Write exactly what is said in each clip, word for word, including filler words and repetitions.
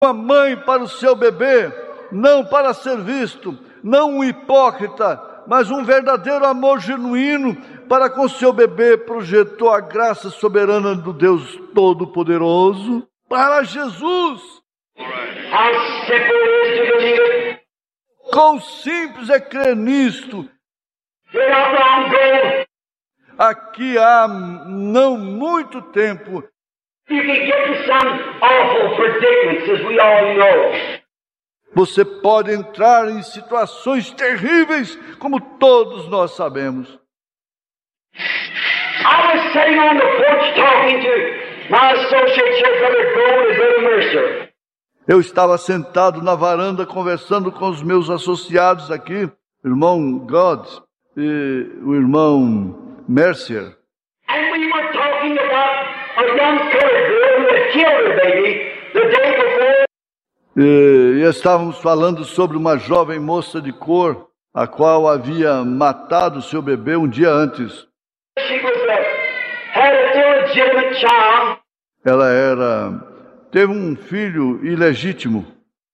Uma mãe para o seu bebê, não para ser visto, não um hipócrita, mas um verdadeiro amor genuíno para com seu bebê, projetou a graça soberana do Deus Todo-Poderoso para Jesus. Quão simples é crer nisto. Aqui há não muito tempo, você pode entrar em situações terríveis, como todos nós sabemos. I was sitting on the porch talking to my associate church brother Gold and brother Mercer. Eu estava sentado na varanda conversando com os meus associados aqui, o irmão God e o irmão Mercer. And we were talking about a young colored girl who had killed her baby the day before. E estávamos falando sobre uma jovem moça de cor, a qual havia matado seu bebê um dia antes. She was a, had an illegitimate child. Ela era, teve um filho ilegítimo.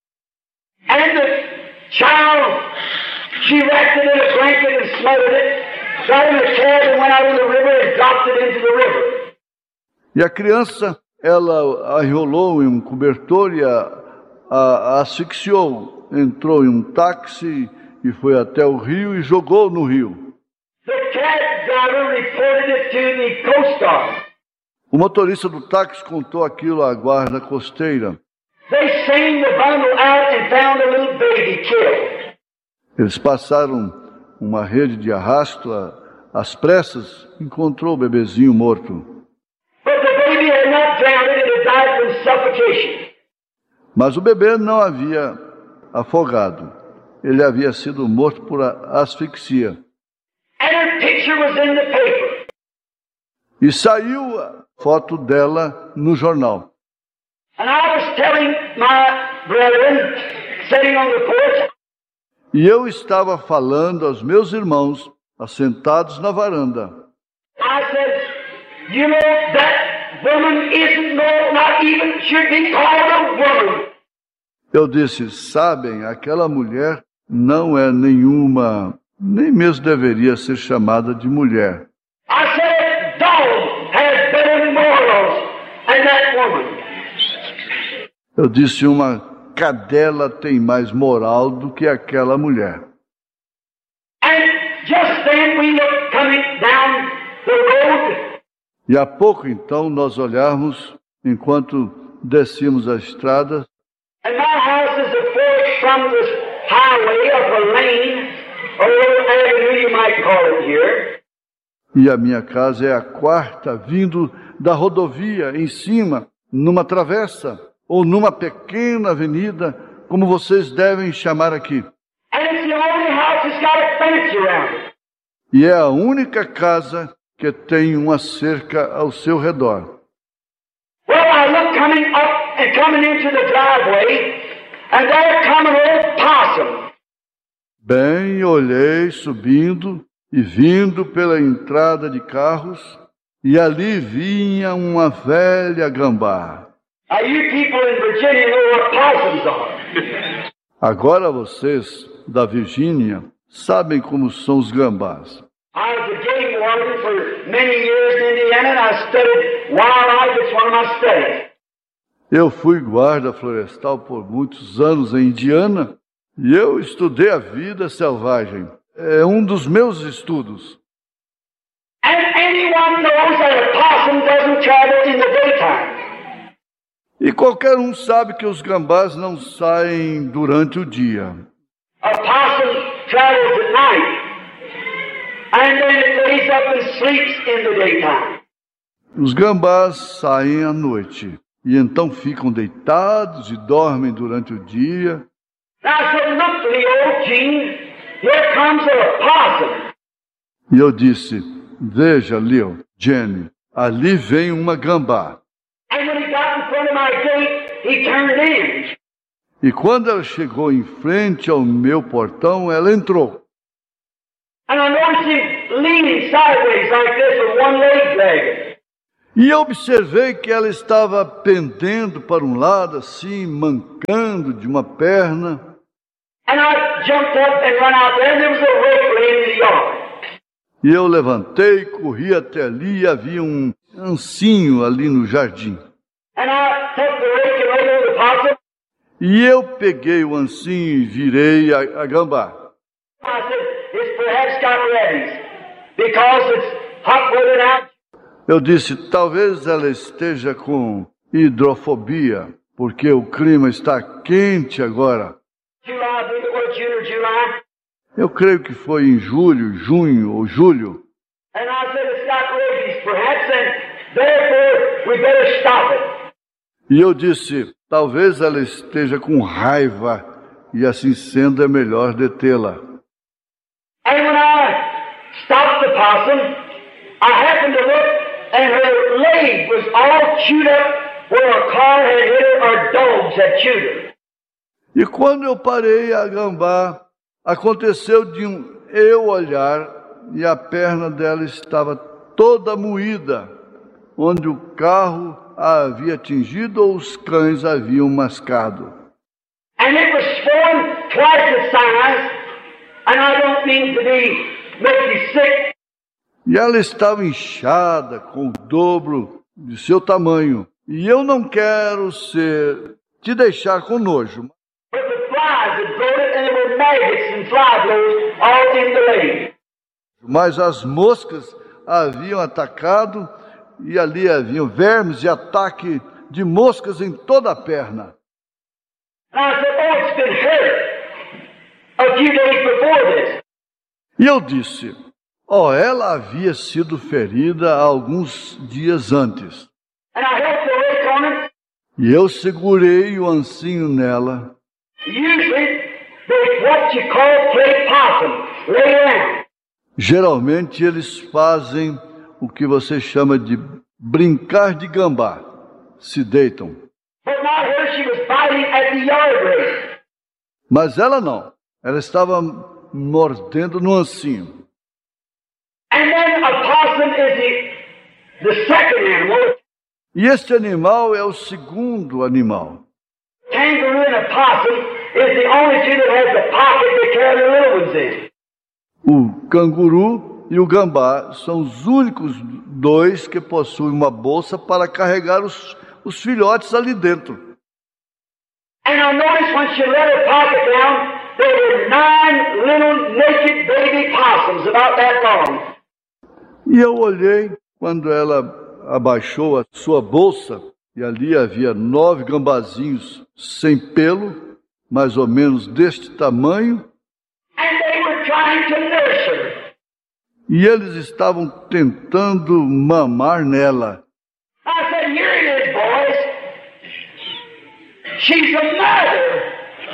And the child, she wrapped it in a blanket and smothered it, got in a cab and went out in the river and dropped it into the river. E a criança, ela a enrolou em um cobertor e a, a, a asfixiou. Entrou em um táxi e foi até o rio e jogou no rio. The cab driver reported it to the Coast Guard. O motorista do táxi contou aquilo à guarda costeira. They seen the bundle out and found a little baby killed. Eles passaram uma rede de arrasto às pressas, encontrou o bebezinho morto. But the baby had not drowned, it had died from suffocation. Mas o bebê não havia afogado. Ele havia sido morto por asfixia. And her picture was in the paper. E saiu a foto dela no jornal. And I was telling my brethren, sitting on the porch, E eu estava falando aos meus irmãos, assentados na varanda. I said, you know, that woman isn't no, not even should be called a woman. Eu disse, sabem, aquela mulher não é nenhuma, nem mesmo deveria ser chamada de mulher. I said, a dog has better morals than that woman. Eu disse, uma cadela tem mais moral do que aquela mulher. And just then we looked coming down the road. E há pouco, então, nós olhamos, enquanto descíamos a estrada, And my house is the fourth from this highway of a lane, or little avenue you might call it here. e a minha casa é a quarta, vindo da rodovia em cima, numa travessa, ou numa pequena avenida, como vocês devem chamar aqui. And it's the only house that's got a fence around it. E é a única casa que tem uma cerca ao seu redor. Well, I look coming up and coming into the driveway, and there come an old possum. Bem, olhei subindo e vindo pela entrada de carros, e ali vinha uma velha gambá. Now, you people in Virginia know what possums are. Agora vocês, da Virgínia, sabem como são os gambás. I was a game warden for many years in Indiana, and I studied wildlife. It's one of my studies. Eu fui guarda florestal por muitos anos em Indiana, e eu estudei a vida selvagem. É um dos meus estudos. And anyone knows that a possum doesn't travel in the daytime. E qualquer um sabe que os gambás não saem durante o dia. A possum travels at night, and then it lays up and sleeps in the daytime. Os gambás saem à noite, e então ficam deitados e dormem durante o dia. Now I said, look to the old Gene, here comes a possum. E eu disse, veja, Leo, Jenny, ali vem uma gambá. And when he got in front of my gate, he turned in. E quando ela chegou em frente ao meu portão, ela entrou. And I noticed him leaning sideways like this with one leg dragging. E eu observei que ela estava pendendo para um lado, assim, mancando de uma perna. And I jumped up and ran out there, and there was a rake laying in the yard. E eu levantei, corri até ali e havia um ancinho ali no jardim. And I took the rake and laid over the possum. E eu peguei o ancinho e virei a, a gambá. I said, it's perhaps got rabies, because it's hot weather now. Eu disse, talvez ela esteja com hidrofobia, porque o clima está quente agora. July, I believe it was June or July. Eu creio que foi em julho, junho ou julho. And I said, it's got rabies, perhaps, and therefore we better stop it. E eu disse, talvez ela esteja com raiva, e assim sendo é melhor detê-la. And when I stopped the possum, I happened to look, and her leg was all chewed up where a car had hit her or dogs had chewed her. E quando eu parei a gambá, aconteceu de um eu olhar e a perna dela estava toda moída, onde o carro a havia atingido ou os cães a haviam mascado. And it was swollen twice the size, and I don't mean to be make you sick. E ela estava inchada com o dobro de seu tamanho. E eu não quero ser te deixar com nojo. But the flies had grown it, and there were maggots and fly blows all in the leg. Mas as moscas haviam atacado e ali haviam vermes e ataque de moscas em toda a perna. And I said, oh, it's been hurt a few days before this. E eu disse, ó, oh, ela havia sido ferida há alguns dias antes. And I helped the rake on it. E eu segurei o ancinho nela. Usually, they what you call play possum, lay down. Geralmente eles fazem o que você chama de brincar de gambá. Se deitam. But not her, she was biting at the yard rake. Mas ela não. Ela estava mordendo no ancinho. And then a possum is the, the second animal. E este animal é o segundo animal. Kangaroo and a possum is the only two that has the pocket to carry the little ones in. O canguru e o gambá são os únicos dois que possuem uma bolsa para carregar os, os filhotes ali dentro. And I noticed when she let her pocket down, there were nine little naked baby possums about that long. E eu olhei quando ela abaixou a sua bolsa e ali havia nove gambazinhos sem pelo, mais ou menos deste tamanho. And they were trying to nurse her. E eles estavam tentando mamar nela. I said, here it is, boys. She's a mother.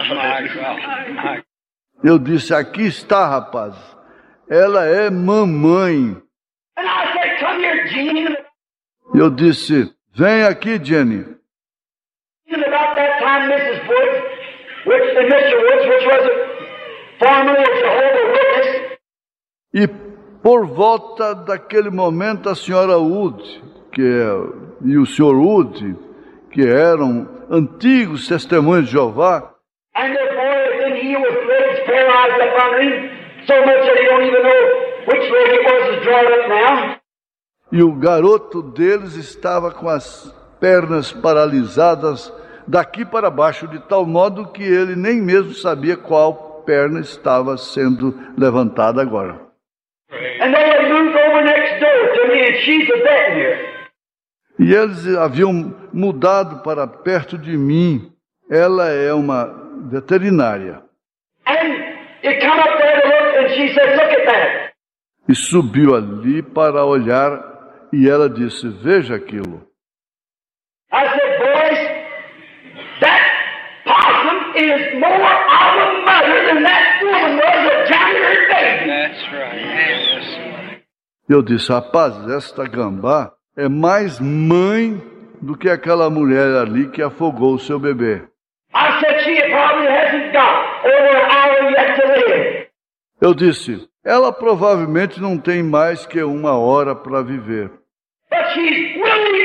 Eu disse, aqui está, rapaz. Ela é mamãe. And I said, come here, Gene. Eu disse, vem aqui, Jenny. And about that time, Missus Woods, which and Mister Woods, which was a, formerly a Jehovah's Witness. E por volta daquele momento, a senhora Wood, que é, e o senhor Wood, que eram antigos testemunhos de Jeová, And the boy then he was legs paralyzed up under him, so much that he don't even know which leg it was is drawn up now. e o garoto deles estava com as pernas paralisadas daqui para baixo, de tal modo que ele nem mesmo sabia qual perna estava sendo levantada agora. And they had moved over next door to me, and she's a veterinary. E eles haviam mudado para perto de mim. Ela é uma veterinária. And it come up there to look, and she said, look at that. E subiu ali para olhar, e ela disse, veja aquilo. I said, boys, that possum is more of a mother than that woman was that carried her baby. That's right. That's right. Eu disse, rapaz, esta gambá é mais mãe do que aquela mulher ali que afogou o seu bebê. I said, she probably hasn't got over an hour yet to live. Eu disse, ela provavelmente não tem mais que uma hora para viver. But she's willing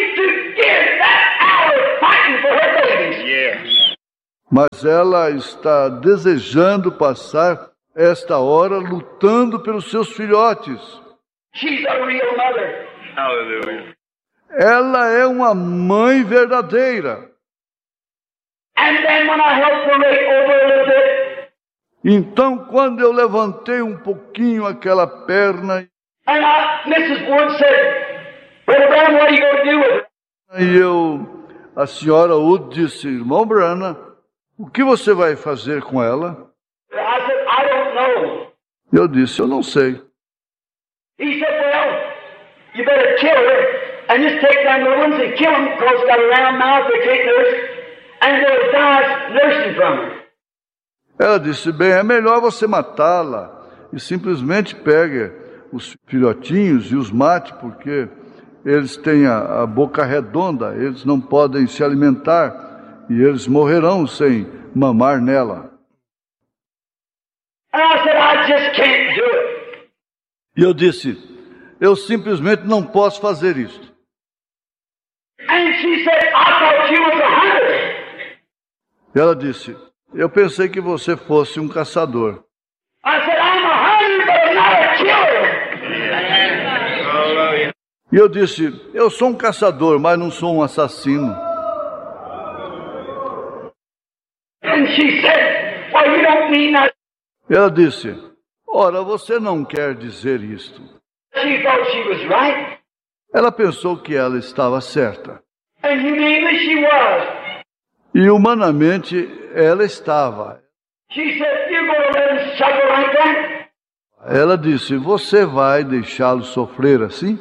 Mas ela está desejando passar esta hora lutando pelos seus filhotes. She's a real mother. Hallelujah. Ela é uma mãe verdadeira. And then when I helped her rake over a little bit, Então, quando eu levantei um pouquinho aquela perna, and I, Missus Wood said, Brother Brown, what are you going to do with her? e eu, a senhora Wood disse, irmão Branham, o que você vai fazer com ela? I said, I don't know. Eu disse, eu não sei. He said, well, you better kill her and just take them little ones and kill them because it's got a round mouth they can't nurse, and they'll die nursing from her. Ela disse, bem, é melhor você matá-la e simplesmente pegue os filhotinhos e os mate, porque eles têm a, a boca redonda, eles não podem se alimentar e eles morrerão sem mamar nela. And I said, I just can't do it. E eu disse, eu simplesmente não posso fazer isto. And she said, I thought you was a hunter. E ela disse, eu pensei que você fosse um caçador. I said, I'm a hunter, but I'm not a killer. Hallelujah. E eu disse, eu sou um caçador, mas não sou um assassino. And she said, well, you don't mean that. E ela disse, ora, você não quer dizer isto. She thought she was right, Ela pensou que ela estava certa. and humanely she was. E humanamente ela estava. She said, you're going to let him suffer like that? Ela disse, você vai deixá-lo sofrer assim?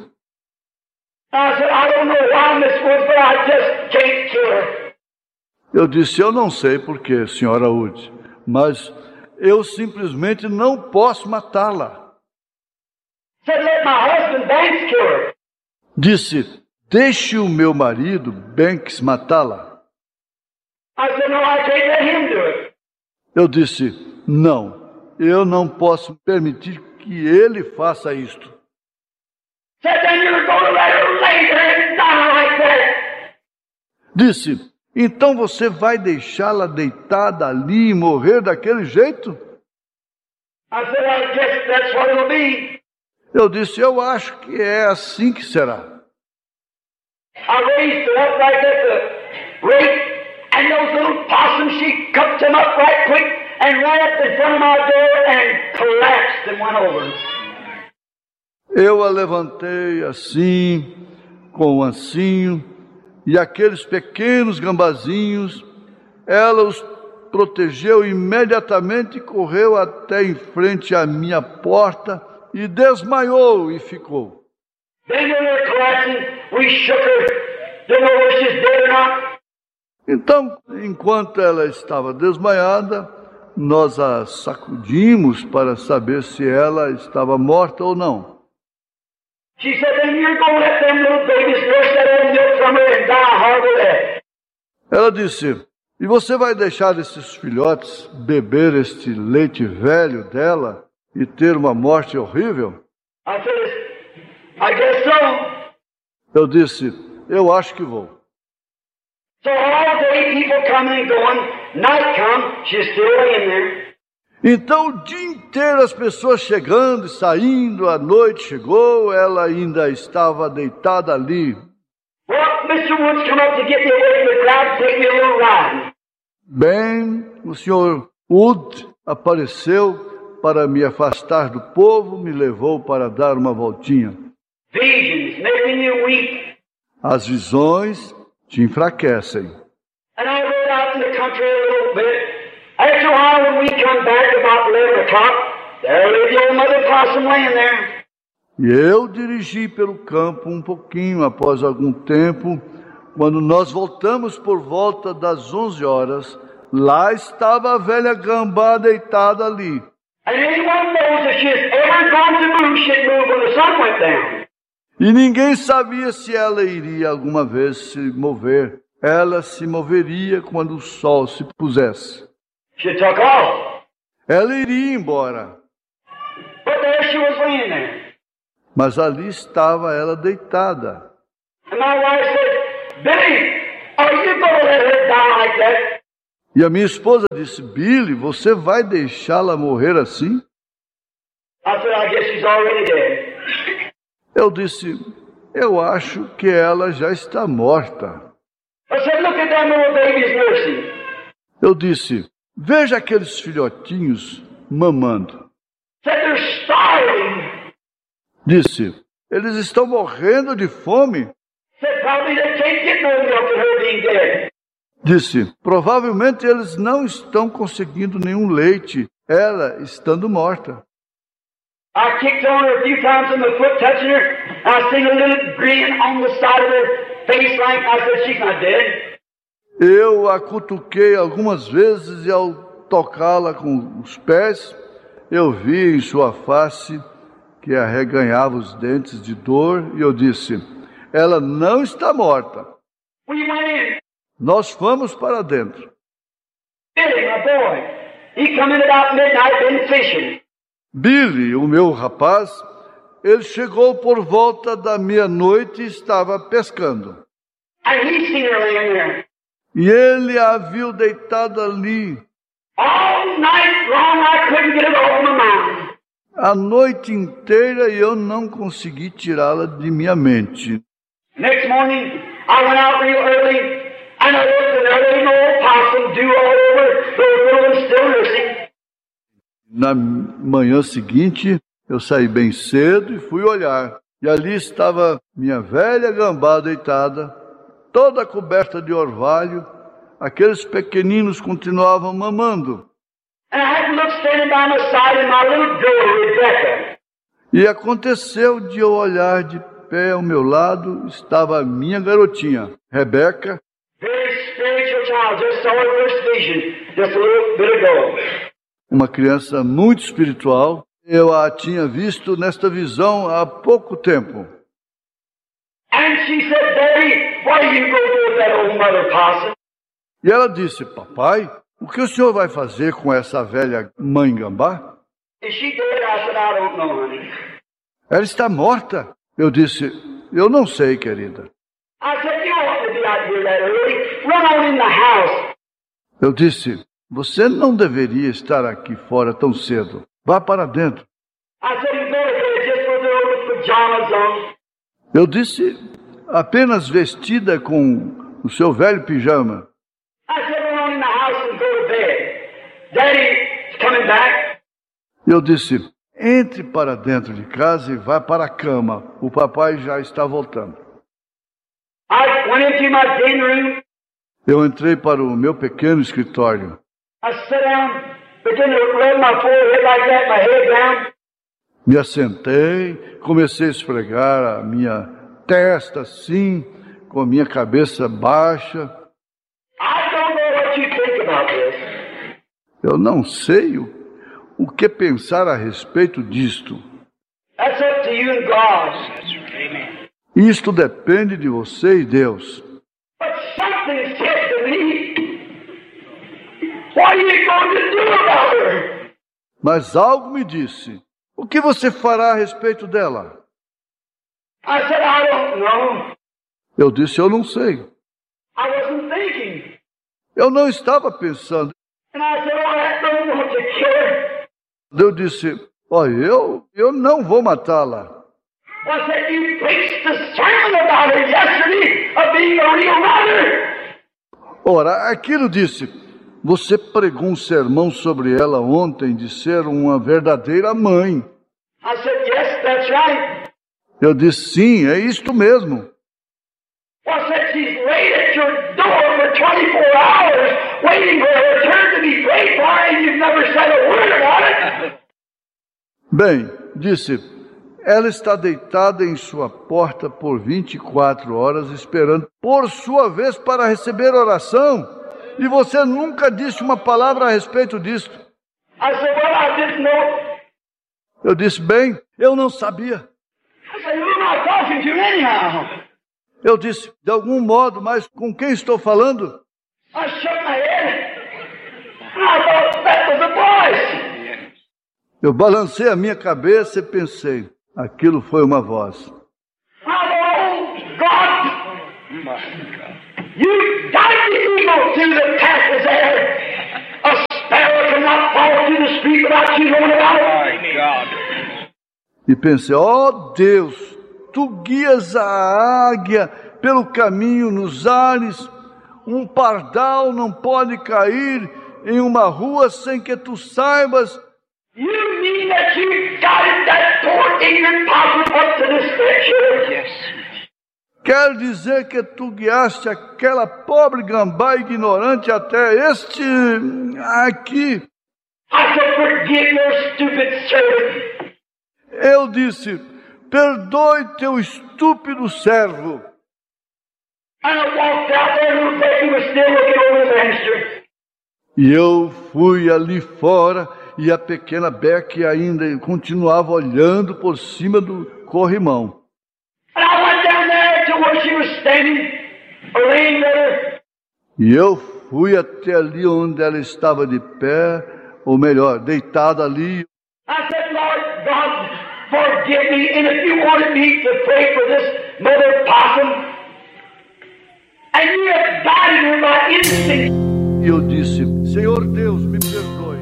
I said, I don't know why, Miss Woods, but I just can't kill her. Eu disse, eu não sei porquê, senhora Wood, mas eu simplesmente não posso matá-la. Said, let my husband Banks kill her. Disse, deixe o meu marido, Banks, matá-la. I said, no, I can't let him do it. Eu disse, não, eu não posso permitir que ele faça isto. Said, then you're going to let her lay there and die like that. Disse, então você vai deixá-la deitada ali e morrer daquele jeito? I said, I guess that's what it'll be. Eu disse, eu acho que é assim que será. I raised her up right at the rake, and those little possums, she cupped them up right quick and ran up in front of my door and collapsed and went over. Eu a levantei assim, com o ancinho, e aqueles pequenos gambazinhos, ela os protegeu imediatamente e correu até em frente à minha porta e desmaiou e ficou. Then when they were collapsing, we shook her. Didn't know whether she's dead or not. Então, enquanto ela estava desmaiada, nós a sacudimos para saber se ela estava morta ou não. She said, then you're going to let them little babies nurse that old milk from her and die a horrible death. Ela disse, e você vai deixar esses filhotes beber este leite velho dela e ter uma morte horrível? I said, I guess so. Eu disse, eu acho que vou. So all day people coming and going, night come, she's still laying there. Então o dia inteiro as pessoas chegando e saindo, a noite chegou, ela ainda estava deitada ali. Well, mister Woods come up to get me away from the crowd, take me a little riding. Bem, o senhor Wood apareceu para me afastar do povo, me levou para dar uma voltinha. Visions making you weak. As visões te enfraquecem. And I rode out in the country a little bit. After a while, when we come back about eleven o'clock, there lay the old mother possum laying there. E eu dirigi pelo campo um pouquinho após algum tempo. Quando nós voltamos por volta das onze horas, lá estava a velha gambá deitada ali. And anyone knows if she's ever gone to move, she'd move when the sun went down. E ninguém sabia se ela iria alguma vez se mover. Ela se moveria quando o sol se pusesse. She took off. Ela iria embora. But there she was laying there. Mas ali estava ela deitada. And my wife said, Billy, are you going to let her die like that? E a minha esposa disse, Billy, você vai deixá-la morrer assim? I said, I guess she's already dead. Eu disse, eu acho que ela já está morta. I said, look at that little baby's nursing. Eu disse, veja aqueles filhotinhos mamando. Said, they're starving. Disse, eles estão morrendo de fome. Said, probably they can't get no milk in her being dead. Disse, provavelmente eles não estão conseguindo nenhum leite, ela estando morta. I kicked on her a few times on the foot, touching her. And I seen a little grin on the side of her face, like I said, she's not dead. Eu a cutuquei algumas vezes e ao tocá-la com os pés, eu vi em sua face que arreganhava os dentes de dor e eu disse, ela não está morta. We went in. Nós fomos para dentro. Billy, my boy, he come in about midnight, been fishing. Billy, o meu rapaz, ele chegou por volta da meia-noite e estava pescando. And he seen her laying there. E ele a viu deitada ali. All night long, I couldn't get it over my mind. A noite inteira e eu não consegui tirá-la de minha mente. Next morning, I went out real early, and I looked, and there was an old possum dew all over, those little ones still nursing. Na manhã seguinte, eu saí bem cedo e fui olhar. E ali estava minha velha gambá deitada, toda coberta de orvalho. Aqueles pequeninos continuavam mamando. And I had looked standing by my side, and my little girl, Rebecca. E aconteceu de eu olhar de pé ao meu lado, estava a minha garotinha, Rebeca. Very spiritual child, just saw her first vision just a little bit ago. Uma criança muito espiritual. Eu a tinha visto nesta visão há pouco tempo. And she said, Daddy, what are you going to do with that old mother possum? E ela disse, papai, o que o senhor vai fazer com essa velha mãe gambá? Is she dead? I said, I don't know, honey. Ela está morta. Eu disse, eu não sei, querida. I said, you ought to be out here that early. Run on in the house. Eu disse, você não deveria estar aqui fora tão cedo. Vá para dentro. I said, you go to bed just with her old pajamas on. Eu disse, apenas vestida com o seu velho pijama. I said, run on in the house and go to bed. Daddy's coming back. Eu disse, entre para dentro de casa e vá para a cama. O papai já está voltando. I went into my den room. Eu entrei para o meu pequeno escritório. I sat down, began to rub my forehead like that, my head down. Me assentei, comecei a esfregar a minha testa assim, com a minha cabeça baixa. I don't know what you think about this. Eu não sei o, o que pensar a respeito disto. That's up to you and God. Isto depende de você e Deus. But something said to me, what are you going to do about her? Mas algo me disse, o que você fará a respeito dela? I said, I don't know. Eu disse, eu não sei. I wasn't thinking. Eu não estava pensando. And I said, oh, I don't want to kill her. Eu disse, olha, eu, eu não vou matá-la. I said, you preached the sermon about her yesterday of being a real mother. Ora, aquilo disse, você pregou um sermão sobre ela ontem de ser uma verdadeira mãe. I said, yes, that's right. Eu disse, sim, é isto mesmo. I said, she's laid at your door for twenty-four hours, waiting for her turn to be prayed for, and you've never said a word about it. Bem, disse, ela está deitada em sua porta por vinte e quatro horas, esperando por sua vez para receber oração, e você nunca disse uma palavra a respeito disto. I said, well, I didn't know. Eu disse, bem, eu não sabia. I said, who am I talking to anyhow? Eu disse, de algum modo, mas com quem estou falando? I shook my head, and I thought that was a voice. Eu balancei a minha cabeça e pensei, aquilo foi uma voz. I thought, oh, God, you guide the eagle to the passes there, the street without you knowing about it. My God. E pensei, ó oh, Deus, tu guias a águia pelo caminho nos ares, um pardal não pode cair em uma rua sem que tu saibas. You mean that you guided that poor ignorant possum up to this picture? Yes. Quer dizer que tu guiaste aquela pobre gambá ignorante até este aqui? I said, forgive your stupid servant. Eu disse, perdoe teu estúpido servo. And I walked out there, little Becky was still looking over the banister. E eu fui ali fora e a pequena Becky ainda continuava olhando por cima do corrimão. And I went down there to where she was standing, laying there. E eu fui até ali onde ela estava de pé, ou melhor, deitada ali. I said, Lord God, forgive me, and if you wanted me to pray for this mother possum, and you have guided her by instinct. E eu disse, Senhor Deus, me perdoe.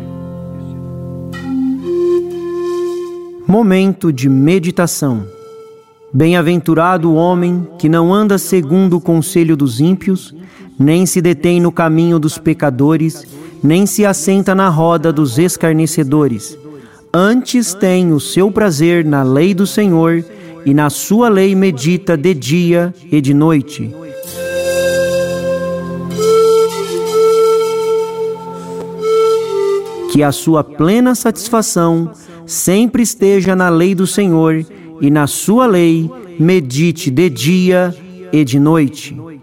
Momento de meditação. Bem-aventurado o homem que não anda segundo o conselho dos ímpios, nem se detém no caminho dos pecadores, nem se assenta na roda dos escarnecedores. Antes tem o seu prazer na lei do Senhor, e na sua lei medita de dia e de noite. Que a sua plena satisfação sempre esteja na lei do Senhor, e na sua lei medite de dia e de noite.